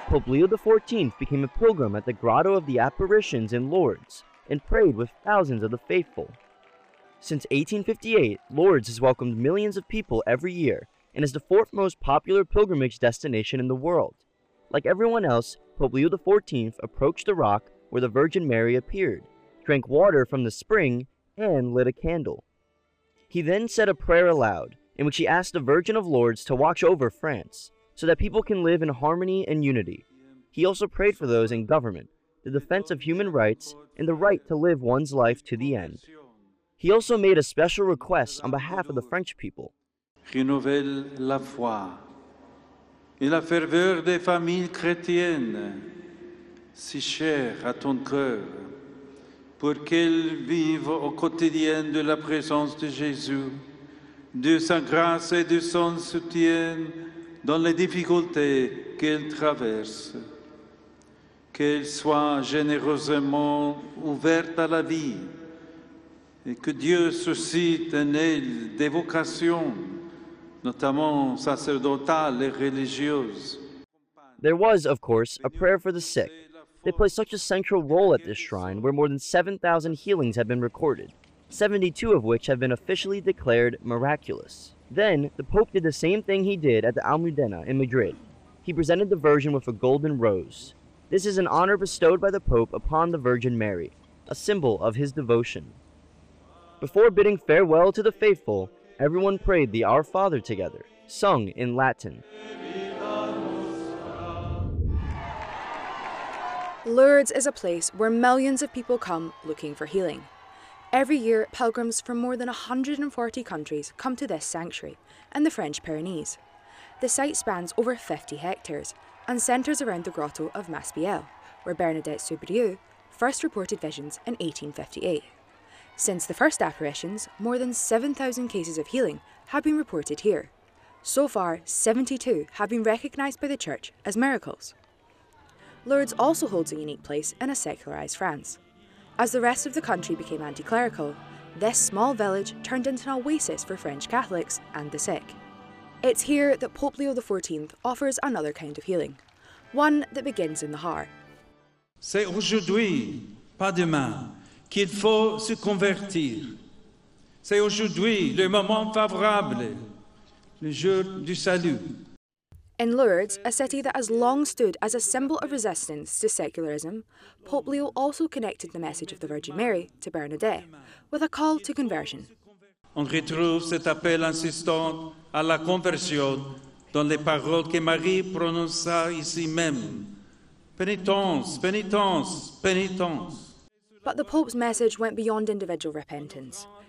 Pope Leo XIV became a pilgrim at the Grotto of the Apparitions in Lourdes and prayed with thousands of the faithful. Since 1858, Lourdes has welcomed millions of people every year and is the fourth most popular pilgrimage destination in the world. Like everyone else, Pope Leo XIV approached the rock where the Virgin Mary appeared, drank water from the spring, and lit a candle. He then said a prayer aloud, in which he asked the Virgin of Lourdes to watch over France, so that people can live in harmony and unity. He also prayed for those in government, the defense of human rights, and the right to live one's life to the end. He also made a special request on behalf of the French people. Renouvelle la foi et la ferveur des familles chrétiennes, si chères à ton cœur, pour qu'elles vivent au quotidien de la présence de Jésus, de sa grâce et de son soutien dans les difficultés qu'elles traversent. Qu'elles soient généreusement ouvertes à la vie et que Dieu suscite en elles des vocations, notamment sacerdotales et religieuses. There was, of course, a prayer for the sick. They play such a central role at this shrine, where more than 7,000 healings have been recorded, 72 of which have been officially declared miraculous. Then, the Pope did the same thing he did at the Almudena in Madrid. He presented the Virgin with a golden rose. This is an honor bestowed by the Pope upon the Virgin Mary, a symbol of his devotion. Before bidding farewell to the faithful, everyone prayed the Our Father together, sung in Latin. Lourdes is a place where millions of people come looking for healing. Every year, pilgrims from more than 140 countries come to this sanctuary in the French Pyrenees. The site spans over 50 hectares and centres around the grotto of Masbielle, where Bernadette Soubirous first reported visions in 1858. Since the first apparitions, more than 7,000 cases of healing have been reported here. So far, 72 have been recognised by the Church as miracles. Lourdes also holds a unique place in a secularised France. As the rest of the country became anti-clerical, this small village turned into an oasis for French Catholics and the sick. It's here that Pope Leo XIV offers another kind of healing, one that begins in the heart. C'est aujourd'hui, pas demain, qu'il faut se convertir. C'est aujourd'hui le moment favorable, le jour du salut. In Lourdes, a city that has long stood as a symbol of resistance to secularism, Pope Leo also connected the message of the Virgin Mary to Bernadette with a call to conversion. On retrouve cet appel insistant à la conversion dans les paroles que Marie prononça ici même. Pénitence, pénitence, pénitence. But the Pope's message went beyond individual repentance.